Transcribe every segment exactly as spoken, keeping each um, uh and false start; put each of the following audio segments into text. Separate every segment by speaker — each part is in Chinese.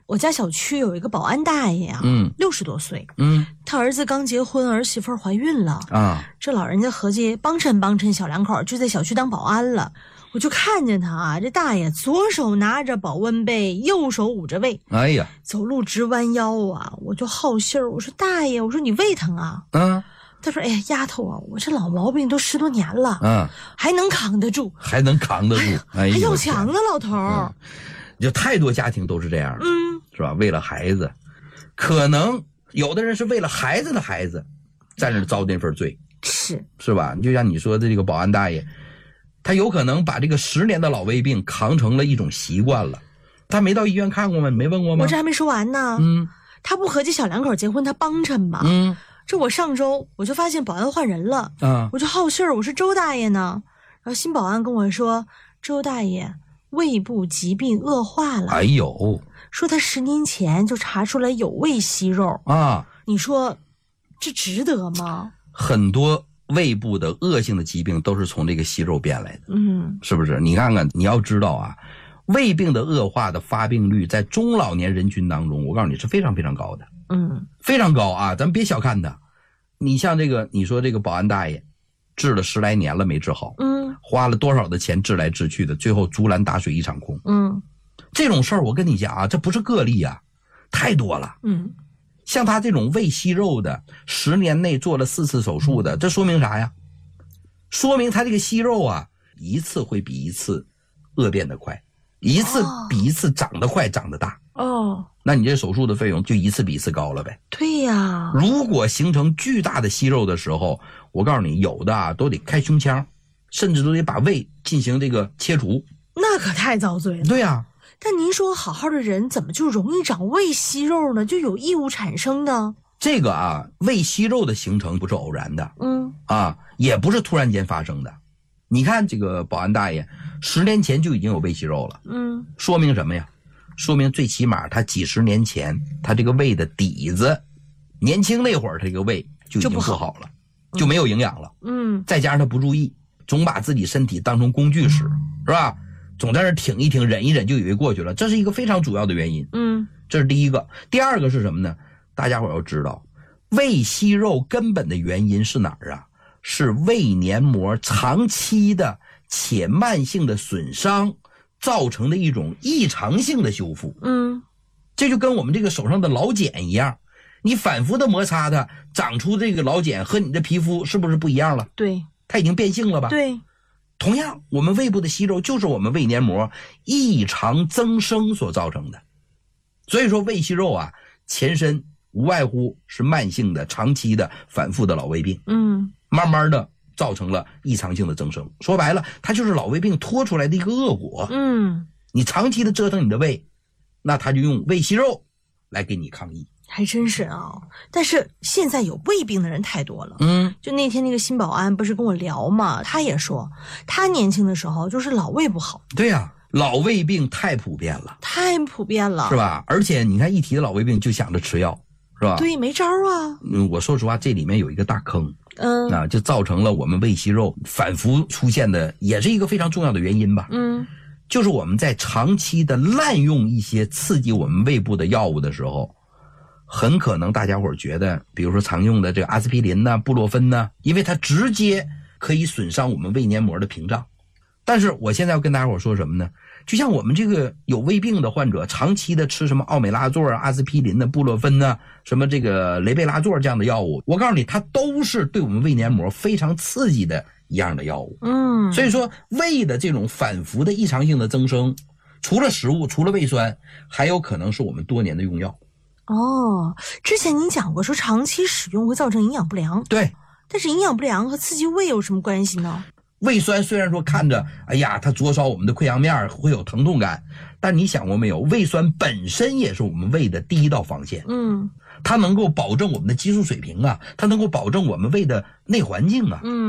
Speaker 1: 我家小区有一个保安大爷啊，
Speaker 2: 嗯，
Speaker 1: 六十多岁，
Speaker 2: 嗯，
Speaker 1: 他儿子刚结婚，儿媳妇怀孕了
Speaker 2: 啊，
Speaker 1: 这老人家合计帮衬帮衬小两口，就在小区当保安了。我就看见他啊，这大爷左手拿着保温杯，右手捂着胃，
Speaker 2: 哎呀，
Speaker 1: 走路直弯腰啊，我就好信儿，我说大爷，我说你胃疼啊？
Speaker 2: 嗯，
Speaker 1: 他说哎呀丫头啊，我这老毛病都十多年了，
Speaker 2: 嗯，
Speaker 1: 还能扛得住，
Speaker 2: 还能扛得住，哎呀，
Speaker 1: 还要强呢老头儿。
Speaker 2: 嗯，就太多家庭都是这样的，
Speaker 1: 嗯，
Speaker 2: 是吧？为了孩子，可能有的人是为了孩子的孩子在那遭那份罪，
Speaker 1: 是
Speaker 2: 是吧？就像你说的这个保安大爷，他有可能把这个十年的老胃病扛成了一种习惯了。他没到医院看过吗？你没问过吗？
Speaker 1: 我这还没说完呢。
Speaker 2: 嗯，
Speaker 1: 他不合计小两口结婚他帮衬吧？
Speaker 2: 嗯，
Speaker 1: 这我上周我就发现保安换人了
Speaker 2: 啊，
Speaker 1: 我就好信儿，我说周大爷呢？然后新保安跟我说，周大爷胃部疾病恶化了。
Speaker 2: 哎呦，
Speaker 1: 说他十年前就查出来有胃息肉
Speaker 2: 啊，
Speaker 1: 你说这值得吗？
Speaker 2: 很多胃部的恶性的疾病都是从这个息肉变来的，
Speaker 1: 嗯，
Speaker 2: 是不是？你看看，你要知道啊，胃病的恶化的发病率在中老年人群当中，我告诉你是非常非常高的，
Speaker 1: 嗯，
Speaker 2: 非常高啊！咱别小看它。你像这个，你说这个保安大爷，治了十来年了没治好，
Speaker 1: 嗯，
Speaker 2: 花了多少的钱治来治去的，最后竹篮打水一场空。
Speaker 1: 嗯，
Speaker 2: 这种事儿我跟你讲啊，这不是个例啊，太多了。
Speaker 1: 嗯，
Speaker 2: 像他这种胃息肉的，十年内做了四次手术的，这说明啥呀？说明他这个息肉啊，一次会比一次恶变得快，一次比一次长得快，长得大。
Speaker 1: 哦，
Speaker 2: 那你这手术的费用就一次比一次高了呗。
Speaker 1: 对呀，
Speaker 2: 如果形成巨大的息肉的时候，我告诉你，有的啊都得开胸腔，甚至都得把胃进行这个切除。
Speaker 1: 那可太遭罪了。
Speaker 2: 对呀、啊，
Speaker 1: 但您说好好的人怎么就容易长胃息肉呢？就有异物产生呢？
Speaker 2: 这个啊，胃息肉的形成不是偶然的，
Speaker 1: 嗯，
Speaker 2: 啊，也不是突然间发生的。你看这个保安大爷，十年前就已经有胃息肉了，
Speaker 1: 嗯，
Speaker 2: 说明什么呀？说明最起码他几十年前他这个胃的底子，年轻那会儿他这个胃就已经不好了，就没有营养了。
Speaker 1: 嗯，
Speaker 2: 再加上他不注意，总把自己身体当成工具使，是吧？总在那挺一挺，忍一忍就以为过去了，这是一个非常主要的原因。
Speaker 1: 嗯，
Speaker 2: 这是第一个。第二个是什么呢？大家伙要知道，胃息肉根本的原因是哪儿啊？是胃黏膜长期的且慢性的损伤造成的一种异常性的修复。
Speaker 1: 嗯，
Speaker 2: 这就跟我们这个手上的老茧一样，你反复的摩擦它，长出这个老茧和你的皮肤是不是不一样了？
Speaker 1: 对，
Speaker 2: 它已经变性了吧？
Speaker 1: 对。
Speaker 2: 同样，我们胃部的息肉就是我们胃黏膜异常增生所造成的。所以说胃息肉啊，前身无外乎是慢性的、长期的、反复的老胃病。
Speaker 1: 嗯，
Speaker 2: 慢慢的造成了异常性的增生。说白了，它就是老胃病拖出来的一个恶果。
Speaker 1: 嗯，
Speaker 2: 你长期的折腾你的胃，那他就用胃息肉来给你抗议。
Speaker 1: 还真是啊。但是现在有胃病的人太多了。
Speaker 2: 嗯，
Speaker 1: 就那天那个新保安不是跟我聊嘛，他也说他年轻的时候就是老胃不好。
Speaker 2: 对呀、啊，老胃病太普遍了，
Speaker 1: 太普遍了，
Speaker 2: 是吧？而且你看一提老胃病就想着吃药，是吧？
Speaker 1: 对，没招啊。
Speaker 2: 嗯，我说实话，这里面有一个大坑。
Speaker 1: 嗯，
Speaker 2: 啊，就造成了我们胃息肉反复出现的，也是一个非常重要的原因吧。
Speaker 1: 嗯，
Speaker 2: 就是我们在长期的滥用一些刺激我们胃部的药物的时候，很可能大家伙觉得，比如说常用的这个阿司匹林呐、布洛芬呐，因为它直接可以损伤我们胃黏膜的屏障。但是我现在要跟大家伙说什么呢？就像我们这个有胃病的患者，长期的吃什么奥美拉唑啊、阿司匹林的、布洛芬呐、什么这个雷贝拉唑这样的药物，我告诉你，它都是对我们胃黏膜非常刺激的一样的药物。
Speaker 1: 嗯，
Speaker 2: 所以说胃的这种反复的异常性的增生，除了食物，除了胃酸，还有可能是我们多年的用药。
Speaker 1: 哦，之前您讲过说长期使用会造成营养不良。
Speaker 2: 对，
Speaker 1: 但是营养不良和刺激胃有什么关系呢？
Speaker 2: 胃酸虽然说看着，哎呀，它灼烧我们的溃疡面会有疼痛感，但你想过没有，胃酸本身也是我们胃的第一道防线。
Speaker 1: 嗯，
Speaker 2: 它能够保证我们的激素水平啊，它能够保证我们胃的内环境啊。
Speaker 1: 嗯，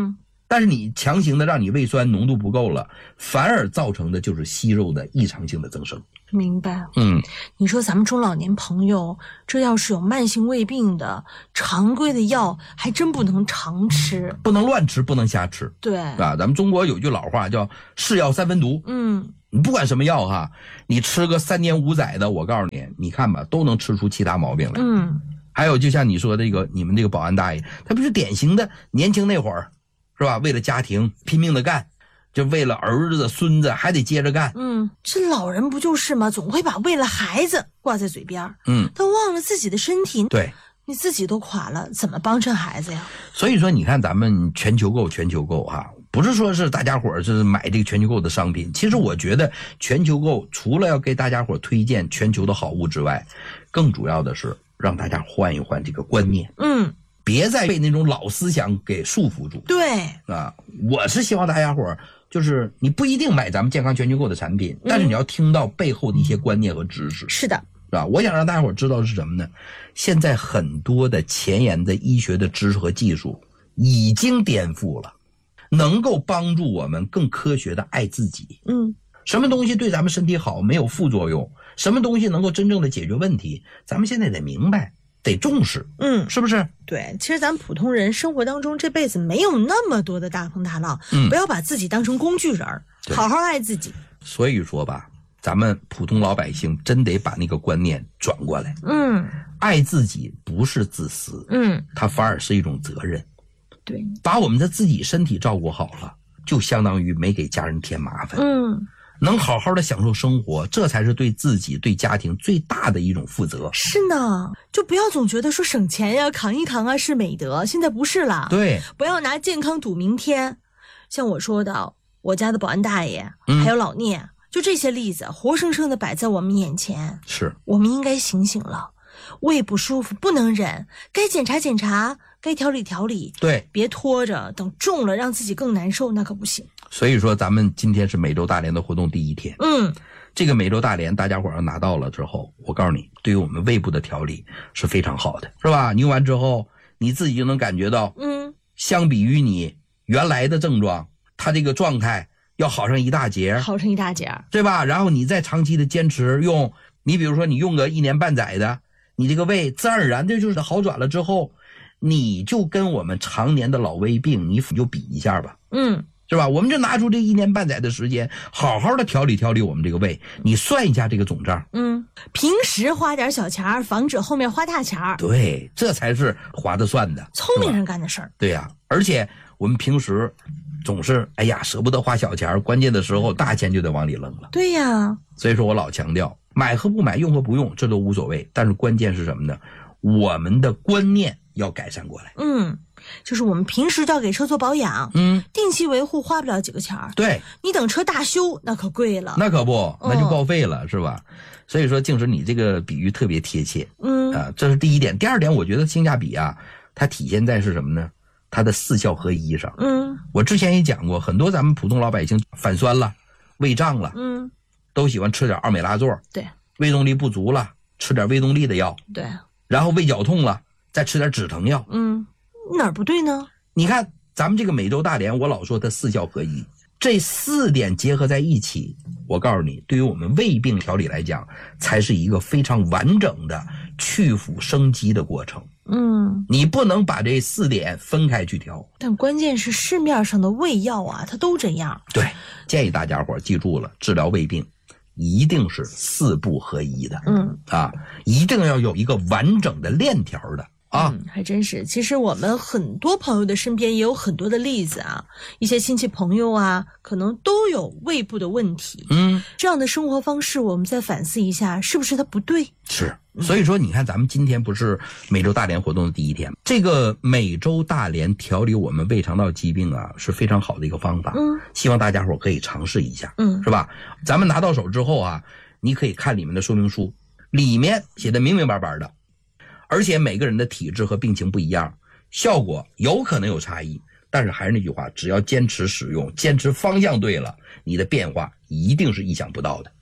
Speaker 2: 但是你强行的让你胃酸浓度不够了，反而造成的就是息肉的异常性的增生。
Speaker 1: 明白。
Speaker 2: 嗯，
Speaker 1: 你说咱们中老年朋友，这要是有慢性胃病的，常规的药还真不能常吃，
Speaker 2: 不能乱吃，不能瞎吃。
Speaker 1: 对
Speaker 2: 啊，咱们中国有句老话叫是药三分毒。
Speaker 1: 嗯，
Speaker 2: 你不管什么药哈，你吃个三年五载的，我告诉你，你看吧，都能吃出其他毛病来。
Speaker 1: 嗯，
Speaker 2: 还有就像你说这个，你们这个保安大爷，他不是典型的年轻那会儿，是吧？为了家庭拼命的干，就为了儿子孙子还得接着干。
Speaker 1: 嗯，这老人不就是吗？总会把为了孩子挂在嘴边，
Speaker 2: 嗯，
Speaker 1: 他忘了自己的身体。
Speaker 2: 对，
Speaker 1: 你自己都垮了，怎么帮衬孩子呀？
Speaker 2: 所以说你看咱们全球购全球购哈，不是说是大家伙儿是买这个全球购的商品，其实我觉得全球购除了要给大家伙儿推荐全球的好物之外，更主要的是让大家换一换这个观念。
Speaker 1: 嗯，
Speaker 2: 别再被那种老思想给束缚住。
Speaker 1: 对
Speaker 2: 啊，我是希望大家伙儿就是你不一定买咱们健康全球购的产品，但是你要听到背后的一些观念和知识。
Speaker 1: 是的，
Speaker 2: 是吧？我想让大家伙儿知道的是什么呢？现在很多的前沿的医学的知识和技术已经颠覆了，能够帮助我们更科学的爱自己。
Speaker 1: 嗯，
Speaker 2: 什么东西对咱们身体好，没有副作用，什么东西能够真正的解决问题，咱们现在得明白，得重视。
Speaker 1: 嗯，
Speaker 2: 是不是？
Speaker 1: 对，其实咱们普通人生活当中这辈子没有那么多的大风大浪，
Speaker 2: 嗯，
Speaker 1: 不要把自己当成工具人，好好爱自己。
Speaker 2: 所以说吧，咱们普通老百姓真得把那个观念转过来。
Speaker 1: 嗯，
Speaker 2: 爱自己不是自私，
Speaker 1: 嗯，
Speaker 2: 它反而是一种责任。
Speaker 1: 对，
Speaker 2: 把我们的自己身体照顾好了，就相当于没给家人添麻烦。
Speaker 1: 嗯，
Speaker 2: 能好好的享受生活，这才是对自己对家庭最大的一种负责。
Speaker 1: 是呢，就不要总觉得说省钱呀扛一扛啊是美德，现在不是了。
Speaker 2: 对，
Speaker 1: 不要拿健康赌明天。像我说的，我家的保安大爷、
Speaker 2: 嗯、
Speaker 1: 还有老聂，就这些例子活生生的摆在我们眼前。
Speaker 2: 是，
Speaker 1: 我们应该醒醒了，胃不舒服不能忍，该检查检查，该调理调理。
Speaker 2: 对，
Speaker 1: 别拖着等重了让自己更难受，那可不行。
Speaker 2: 所以说咱们今天是美洲大连的活动第一天。
Speaker 1: 嗯，
Speaker 2: 这个美洲大连大家伙要拿到了之后，我告诉你，对于我们胃部的调理是非常好的，是吧？你用完之后你自己就能感觉到，
Speaker 1: 嗯，
Speaker 2: 相比于你原来的症状，它这个状态要好上一大截，
Speaker 1: 好上一大截，
Speaker 2: 对吧？然后你再长期的坚持用，你比如说你用个一年半载的，你这个胃自然而然的就是好转了之后，你就跟我们常年的老胃病你就比一下吧。
Speaker 1: 嗯，
Speaker 2: 是吧？我们就拿出这一年半载的时间，好好的调理调理我们这个胃，你算一下这个总账。
Speaker 1: 嗯，平时花点小钱，防止后面花大钱。
Speaker 2: 对，这才是划得算的，
Speaker 1: 聪明人干的事儿。
Speaker 2: 对呀、啊，而且我们平时总是哎呀舍不得花小钱，关键的时候大钱就得往里扔了。
Speaker 1: 对呀，
Speaker 2: 所以说我老强调，买和不买，用和不用，这都无所谓，但是关键是什么呢？我们的观念要改善过来。
Speaker 1: 嗯，就是我们平时就要给车做保养，
Speaker 2: 嗯，
Speaker 1: 定期维护花不了几个钱儿。
Speaker 2: 对，
Speaker 1: 你等车大修那可贵了，
Speaker 2: 那可不，那就报废了，哦、是吧？所以说，静时你这个比喻特别贴切。
Speaker 1: 嗯
Speaker 2: 啊，这是第一点。第二点，我觉得性价比啊，它体现在是什么呢？它的四效合一上。
Speaker 1: 嗯，
Speaker 2: 我之前也讲过，很多咱们普通老百姓反酸了、胃胀了，
Speaker 1: 嗯，
Speaker 2: 都喜欢吃点奥美拉唑。
Speaker 1: 对，
Speaker 2: 胃动力不足了，吃点胃动力的药。
Speaker 1: 对，
Speaker 2: 然后胃绞痛了，再吃点止疼药。
Speaker 1: 嗯，哪儿不对呢？
Speaker 2: 你看咱们这个美洲大连，我老说它四效合一，这四点结合在一起，我告诉你，对于我们胃病调理来讲，才是一个非常完整的去腐生肌的过程。
Speaker 1: 嗯，
Speaker 2: 你不能把这四点分开去调。
Speaker 1: 但关键是市面上的胃药啊，它都这样。
Speaker 2: 对，建议大家伙记住了，治疗胃病一定是四不合一的。
Speaker 1: 嗯
Speaker 2: 啊，一定要有一个完整的链条的。啊、
Speaker 1: 嗯，还真是。其实我们很多朋友的身边也有很多的例子啊，一些亲戚朋友啊，可能都有胃部的问题。
Speaker 2: 嗯，
Speaker 1: 这样的生活方式，我们再反思一下，是不是它不对？
Speaker 2: 是。所以说，你看，咱们今天不是美洲大连活动的第一天，这个美洲大连调理我们胃肠道疾病啊，是非常好的一个方法。
Speaker 1: 嗯，
Speaker 2: 希望大家伙可以尝试一下。
Speaker 1: 嗯，
Speaker 2: 是吧？咱们拿到手之后啊，你可以看里面的说明书，里面写的明明白白的。而且每个人的体质和病情不一样，效果有可能有差异，但是还是那句话，只要坚持使用，坚持方向对了，你的变化一定是意想不到的。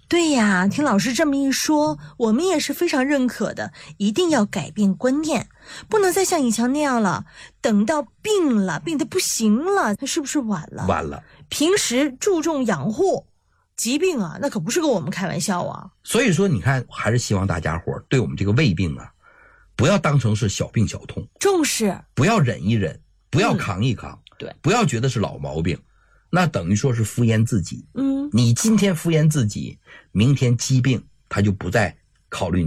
Speaker 1: 对呀，听老师这么一说，我们也是非常认可的，一定要改变观念，不能再像以前那样了，等到病了，病得不行了，那是不是晚了？
Speaker 2: 晚了。
Speaker 1: 平时注重养护，疾病啊，那可不是跟我们开玩笑啊。
Speaker 2: 所以说你看，还是希望大家伙对我们这个胃病啊，不要当成是小病小痛，
Speaker 1: 重视，
Speaker 2: 不要忍一忍，不要扛一扛，
Speaker 1: 嗯、对，
Speaker 2: 不要觉得是老毛病，那等于说是敷衍自己。
Speaker 1: 嗯，
Speaker 2: 你今天敷衍自己，明天疾病他就不再考虑你。